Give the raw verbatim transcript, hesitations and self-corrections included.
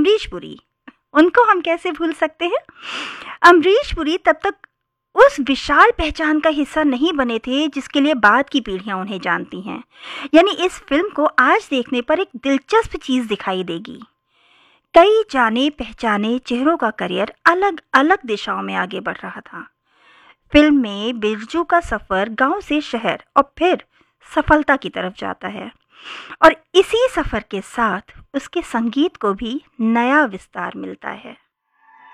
अमरीश पुरी, उनको हम कैसे भूल सकते हैं। अमरीश पुरी तब तक उस विशाल पहचान का हिस्सा नहीं बने थे जिसके लिए बाद की पीढ़ियां उन्हें जानती हैं। यानी इस फिल्म को आज देखने पर एक दिलचस्प चीज़ दिखाई देगी। कई जाने पहचाने चेहरों का करियर अलग अलग दिशाओं में आगे बढ़ रहा था। फिल्म में बिरजू का सफ़र गांव से शहर और फिर सफलता की तरफ जाता है, और इसी सफ़र के साथ उसके संगीत को भी नया विस्तार मिलता है।